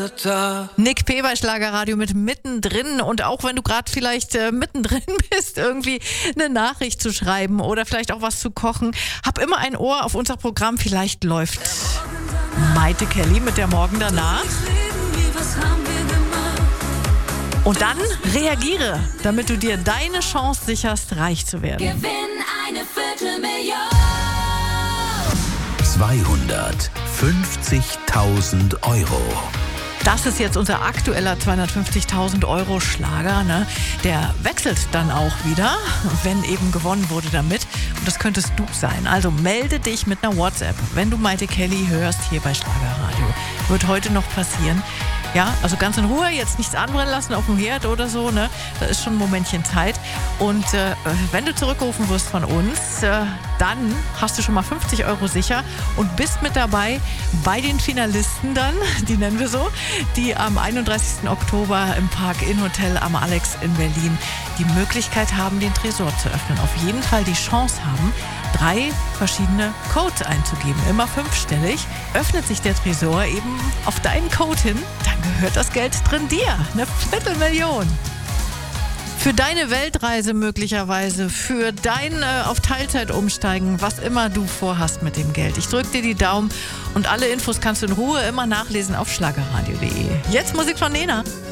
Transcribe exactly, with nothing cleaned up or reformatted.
Nick P. bei Schlagerradio mit mittendrin, und auch wenn du gerade vielleicht äh, mittendrin bist, irgendwie eine Nachricht zu schreiben oder vielleicht auch was zu kochen, hab immer ein Ohr auf unser Programm, vielleicht läuft Maite Kelly mit der Morgen danach. Und dann reagiere, damit du dir deine Chance sicherst, reich zu werden. Gewinn eine Viertelmillion. zweihundertfünfzigtausend Euro. Das ist jetzt unser aktueller zweihundertfünfzigtausend Euro Schlager. Ne? Der wechselt dann auch wieder, wenn eben gewonnen wurde damit. Und das könntest du sein. Also melde dich mit einer WhatsApp, wenn du Maite Kelly hörst hier bei Schlagerradio. Wird heute noch passieren. Ja, also ganz in Ruhe, jetzt nichts anbrennen lassen auf dem Herd oder so, ne? Da ist schon ein Momentchen Zeit. Und äh, wenn du zurückgerufen wirst von uns, äh, dann hast du schon mal fünfzig Euro sicher und bist mit dabei bei den Finalisten dann, die nennen wir so, die am einunddreißigsten Oktober im Park Inn Hotel am Alex in Berlin die Möglichkeit haben, den Tresor zu öffnen. Auf jeden Fall die Chance haben, drei verschiedene Codes einzugeben, immer fünfstellig. Öffnet sich der Tresor eben auf deinen Code hin, dann gehört das Geld drin dir. Eine Viertelmillion. Für deine Weltreise möglicherweise, für dein äh, auf Teilzeit umsteigen, was immer du vorhast mit dem Geld. Ich drücke dir die Daumen und alle Infos kannst du in Ruhe immer nachlesen auf schlagerradio punkt de. Jetzt Musik von Nena.